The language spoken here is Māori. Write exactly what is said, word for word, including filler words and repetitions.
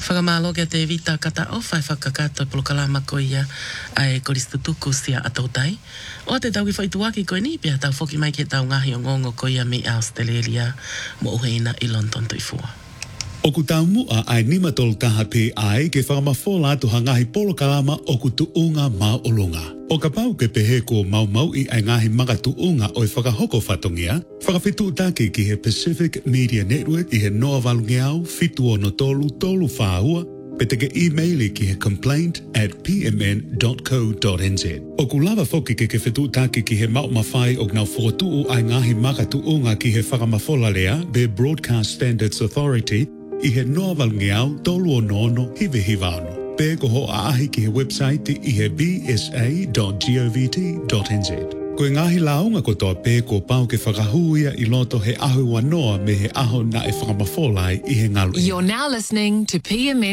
Whakamalo ke te vita kata o whai whakakato polo kalama ko ia ai koristu tuku sia atautai. O te tau ki whaituaki koe ni pia tau whoki mai ke tau ngahi o ngongo ko ia mi Australia mo uheina i London tuifua. O ku tau mua ai nima tolu taha pe ai ke whakamawhola atu hangahi polo kalama o ku tuunga mau olunga. O ka pau ke pehe ko mau mau i ai ngahi manga tuunga o i whakahoko whatongia, whakawhitu utake ki he Pacific Media Network i he noa walungeau fitu o no tolu tolu whaahua, pe te ke e-maili ki he complaint at p m n dot co dot n z. O ku lava whoki ke ke whitu utake ki he mau mawhai o gnau whotu ai ngahi manga tuunga ki he whakamawhola lea, be Broadcast Standards Authority, i he noa walungeau tolu o nono hive hivano. Pe ko ho aahi ki he website i he b s a dot govt dot n z. Koe ngahi launga ko toa pe ko pau ke whakahuia i loto he ahu wanoa me he aho na e whakamawholai i he ngalu. You're now listening to P M N